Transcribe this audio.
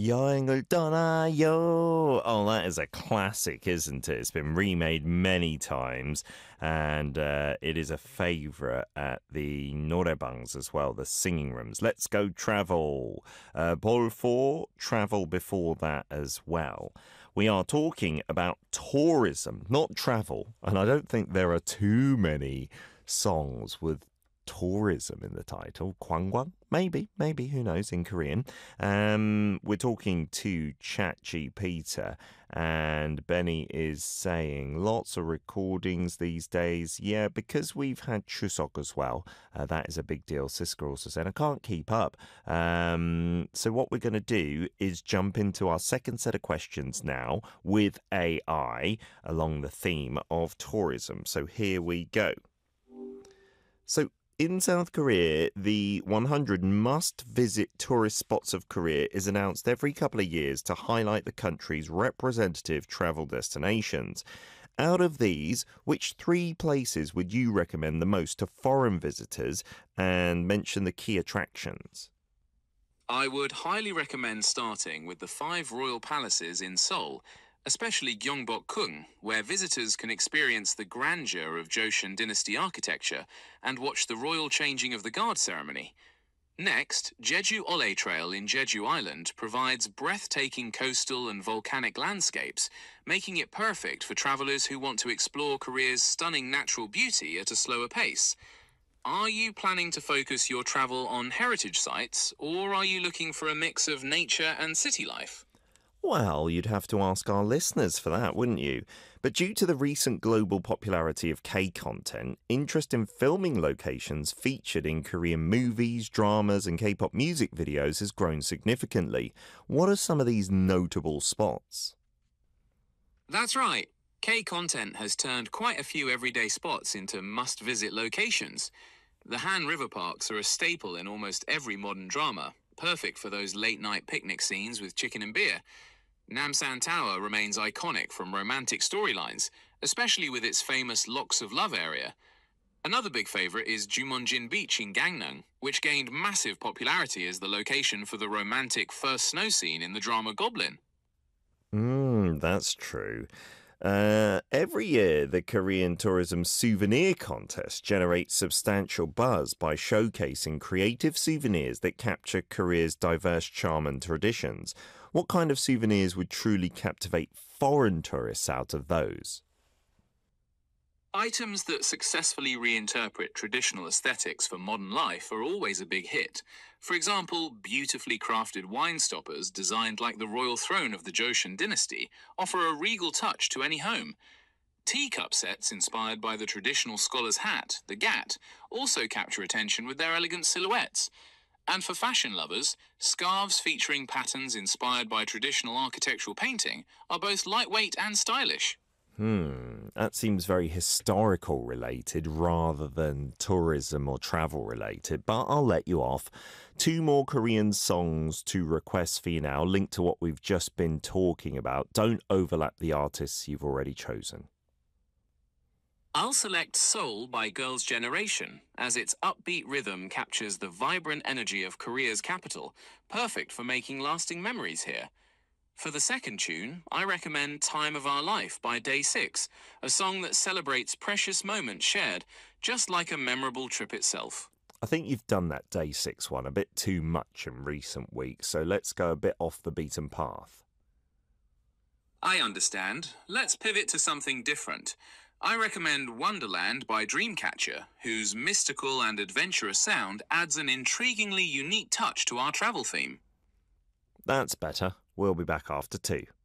여행을 떠나요. Oh, that is a classic, isn't it? It's been remade many times, and it is a favourite at the norebangs as well, the singing rooms. Let's go travel. Ball 4, travel before that as well. We are talking about tourism, not travel, and I don't think there are too many songs with tourism in the title. 관광? Maybe, who knows, in Korean. We're talking to ChatGPT, and Benny is saying lots of recordings these days. Yeah, because we've had Chuseok as well. That is a big deal. Siska also said, I can't keep up. So what we're going to do is jump into our second set of questions now with AI along the theme of tourism. So here we go. So in South Korea, the 100 must-visit tourist spots of Korea is announced every couple of years to highlight the country's representative travel destinations. Out of these, which 3 places would you recommend the most to foreign visitors, and mention the key attractions? I would highly recommend starting with the 5 royal palaces in Seoul, especially Gyeongbokgung, where visitors can experience the grandeur of Joseon dynasty architecture and watch the royal changing of the guard ceremony. Next, Jeju Ole Trail in Jeju Island provides breathtaking coastal and volcanic landscapes, making it perfect for travelers who want to explore Korea's stunning natural beauty at a slower pace. Are you planning to focus your travel on heritage sites, or are you looking for a mix of nature and city life? Well, you'd have to ask our listeners for that, wouldn't you? But due to the recent global popularity of K-content, interest in filming locations featured in Korean movies, dramas, and K-pop music videos has grown significantly. What are some of these notable spots? That's right. K-content has turned quite a few everyday spots into must-visit locations. The Han River Parks are a staple in almost every modern drama, perfect for those late-night picnic scenes with chicken and beer. Namsan Tower remains iconic from romantic storylines, especially with its famous Locks of Love area. Another big favorite is Jumonjin Beach in Gangneung, which gained massive popularity as the location for the romantic first snow scene in the drama Goblin. That's true. Every year, the Korean Tourism Souvenir Contest generates substantial buzz by showcasing creative souvenirs that capture Korea's diverse charm and traditions. What kind of souvenirs would truly captivate foreign tourists out of those? Items that successfully reinterpret traditional aesthetics for modern life are always a big hit. For example, beautifully crafted wine stoppers designed like the royal throne of the Joseon dynasty offer a regal touch to any home. Teacup sets inspired by the traditional scholar's hat, the gat, also capture attention with their elegant silhouettes. And for fashion lovers, scarves featuring patterns inspired by traditional architectural painting are both lightweight and stylish. That seems very historical related rather than tourism or travel related, but I'll let you off. 2 more Korean songs to request for you now, linked to what we've just been talking about. Don't overlap the artists you've already chosen. I'll select Soul by Girls' Generation, as its upbeat rhythm captures the vibrant energy of Korea's capital, perfect for making lasting memories here. For the second tune, I recommend Time of Our Life by Day 6, a song that celebrates precious moments shared, just like a memorable trip itself. I think you've done that Day 6 one a bit too much in recent weeks, so let's go a bit off the beaten path. I understand. Let's pivot to something different. I recommend Wonderland by Dreamcatcher, whose mystical and adventurous sound adds an intriguingly unique touch to our travel theme. That's better. We'll be back after 2.